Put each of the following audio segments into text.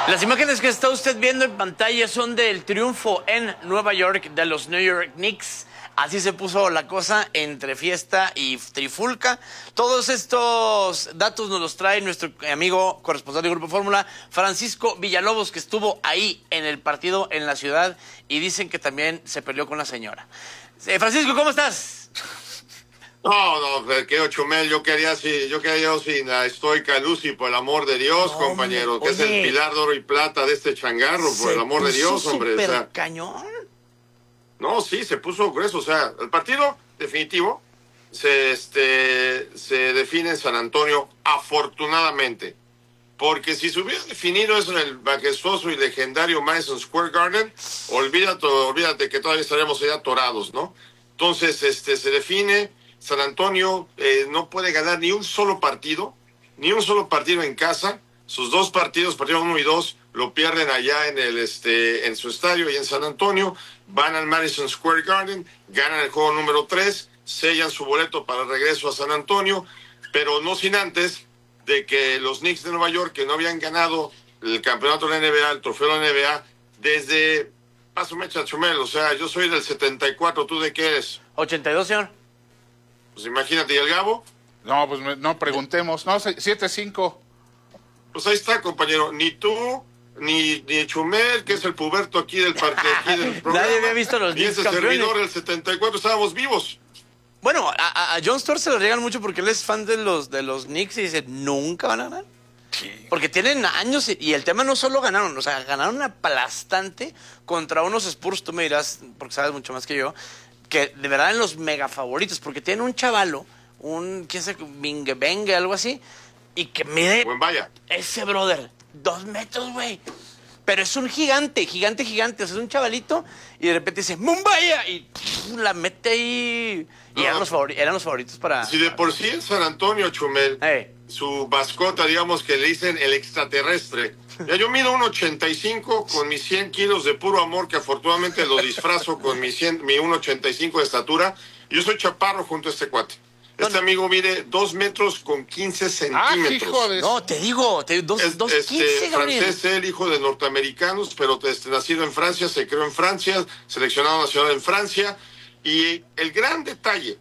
Las imágenes que está usted viendo en pantalla son del triunfo en Nueva York de los New York Knicks. Así se puso la cosa entre fiesta y trifulca. Todos estos datos nos los trae nuestro amigo corresponsal de Grupo Fórmula, Francisco Villalobos, que estuvo ahí en el partido en la ciudad y dicen que también se peleó con la señora. Francisco, ¿cómo estás? No, querido Chumel, yo quería yo sin la estoica Lucy, por el amor de Dios, no, compañero, que es el pilar de oro y plata de este changarro, por el amor de Dios, hombre. O sea, cañón. No, sí, se puso grueso, o sea, el partido definitivo se define en San Antonio, afortunadamente, porque si se hubiera definido eso en el majestuoso y legendario Madison Square Garden, olvídate que todavía estaríamos allá atorados, ¿no? Entonces, se define. San Antonio no puede ganar ni un solo partido en casa. Sus dos partidos 1 y 2, lo pierden allá en su estadio y en San Antonio. Van al Madison Square Garden, ganan el juego número 3, sellan su boleto para el regreso a San Antonio, pero no sin antes de que los Knicks de Nueva York, que no habían ganado el campeonato de la NBA, el trofeo de la NBA, desde Paso Mecha Chumel, o sea, yo soy del 74, ¿tú de qué eres? 82, señor. Pues imagínate, ¿y el Gabo? No, pues no preguntemos. No, 7-5. Pues ahí está, compañero. Ni tú, ni Chumel, que es el puberto aquí del parque, aquí del programa. Nadie había visto los Knicks. Y ese campeones. servidor del 74, estábamos vivos. Bueno, a John Storr se lo regalan mucho porque él es fan de los Knicks y dice, nunca van a ganar. Sí. Porque tienen años y el tema no solo ganaron, o sea, ganaron aplastante contra unos Spurs, tú me dirás, porque sabes mucho más que yo, que de verdad en los mega favoritos, porque tienen un chavalo, quién sabe, Bingue, algo así, y que mide ese brother, 2 metros, güey. Pero es un gigante, o sea, es un chavalito, y de repente dice, ¡Mumbaya! Y la mete ahí. Y eran los favoritos para... Si de por sí en San Antonio, Chumel, su mascota, digamos que le dicen el extraterrestre. Ya yo mido 1.85 con mis 100 kilos de puro amor, que afortunadamente lo disfrazo con mi 1.85 de estatura. Yo soy chaparro junto a este cuate. Este amigo mide 2 metros con 15 centímetros. Hijo de... No, te digo, 2.15, francés, él, hijo de norteamericanos, pero nacido en Francia, se creó en Francia, seleccionado nacional en Francia. Y el gran detalle,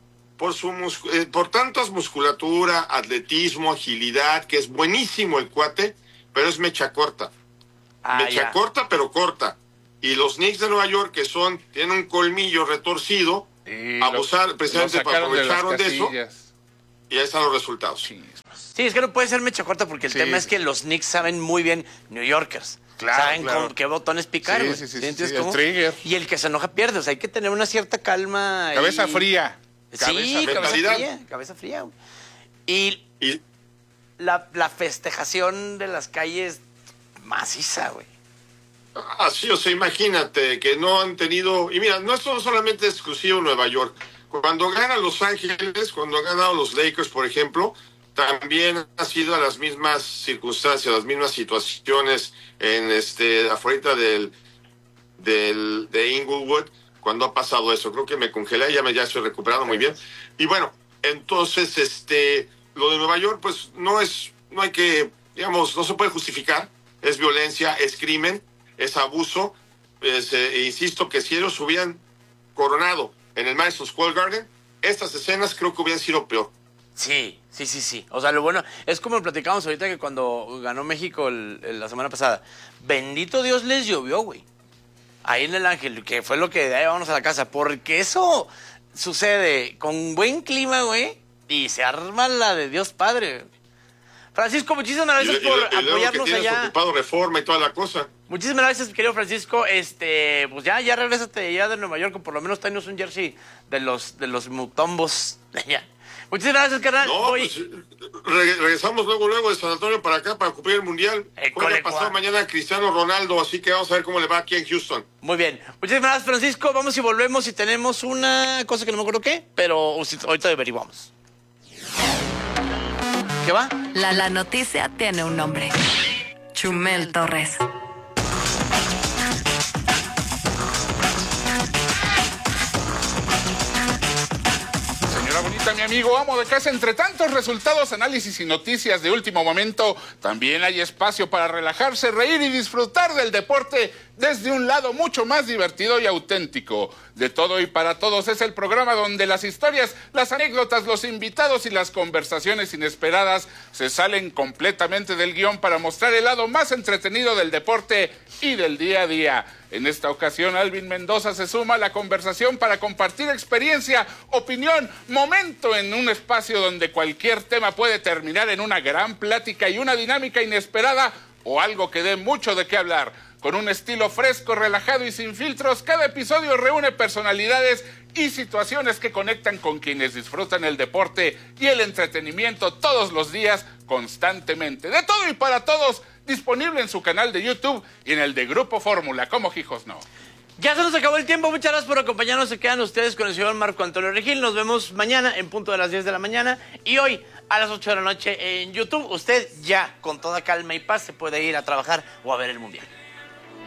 por tantas musculatura, atletismo, agilidad, que es buenísimo el cuate, pero es mecha corta. Corta, pero corta. Y los Knicks de Nueva York, que tienen un colmillo retorcido, precisamente para aprovechar de eso, y ahí están los resultados. Sí, es que no puede ser mecha corta porque el tema es que los Knicks saben muy bien New Yorkers. Saben con qué botones picar, güey. Sí, el trigger. Y el que se enoja pierde, o sea, hay que tener una cierta calma. Cabeza fría. Cabeza fría. Y la festejación de las calles maciza, güey. Sí, o sea, imagínate que no han tenido... Y mira, no es solamente exclusivo Nueva York. Cuando ganan Los Ángeles, cuando han ganado los Lakers, por ejemplo, también ha sido a las mismas circunstancias, las mismas situaciones afuera de Inglewood, cuando ha pasado eso. Creo que me congelé, ya estoy recuperando muy bien. Y bueno, entonces, lo de Nueva York, pues no hay que, digamos, no se puede justificar. Es violencia, es crimen, es abuso. Insisto que si ellos hubieran coronado en el Madison Square Garden, estas escenas creo que hubieran sido peor. Sí. O sea, lo bueno, es como platicamos ahorita que cuando ganó México la semana pasada, bendito Dios les llovió, güey. Ahí en el Ángel, que fue lo que de ahí vámonos a la casa, porque eso sucede con buen clima, güey, y se arma la de Dios Padre. Francisco, muchísimas gracias por apoyarnos allá. Ocupado Reforma y toda la cosa. Muchísimas gracias, querido Francisco. Pues ya regrésate ya de Nueva York, pues por lo menos tenemos un jersey de los Mutombos de allá. Muchísimas gracias, carnal. No, pues, regresamos luego de San Antonio para acá para cumplir el Mundial. Juega pasado mañana Cristiano Ronaldo, así que vamos a ver cómo le va aquí en Houston. Muy bien. Muchísimas gracias, Francisco. Vamos y volvemos y tenemos una cosa que no me acuerdo qué, pero ahorita averiguamos. ¿Qué va? La noticia tiene un nombre. Chumel Torres. Señora bonita, mi amigo amo de casa. Entre tantos resultados, análisis y noticias de último momento, también hay espacio para relajarse, reír y disfrutar del deporte desde un lado mucho más divertido y auténtico. De todo y para todos es el programa donde las historias, las anécdotas, los invitados y las conversaciones inesperadas se salen completamente del guión para mostrar el lado más entretenido del deporte y del día a día. En esta ocasión, Alvin Mendoza se suma a la conversación para compartir experiencia, opinión, momento en un espacio donde cualquier tema puede terminar en una gran plática y una dinámica inesperada o algo que dé mucho de qué hablar. Con un estilo fresco, relajado y sin filtros, cada episodio reúne personalidades y situaciones que conectan con quienes disfrutan el deporte y el entretenimiento todos los días, constantemente. De todo y para todos, disponible en su canal de YouTube y en el de Grupo Fórmula, como hijos no. Ya se nos acabó el tiempo, muchas gracias por acompañarnos. Se quedan ustedes con el señor Marco Antonio Regil. Nos vemos mañana en punto de las 10 de la mañana y hoy a las 8 de la noche en YouTube. Usted ya con toda calma y paz se puede ir a trabajar o a ver el Mundial.